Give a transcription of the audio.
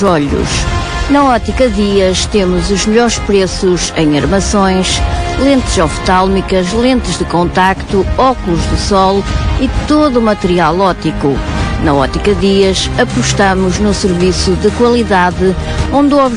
olhos. Na Ótica Dias temos os melhores preços em armações, lentes oftálmicas, lentes de contacto, óculos de sol e todo o material óptico. Na Ótica Dias apostamos no serviço de qualidade, onde o